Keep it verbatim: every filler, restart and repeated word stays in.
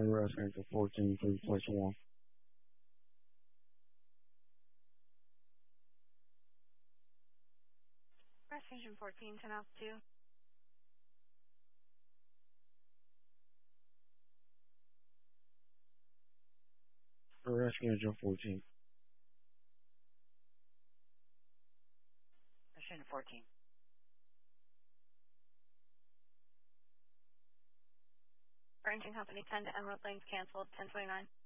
Rescue Angel fourteen, please place one. Rescue Engine fourteen, ten altitude. Rescue Angel fourteen. Rescue Engine fourteen. Engine Company ten to Emerald Lanes canceled, ten twenty-nine.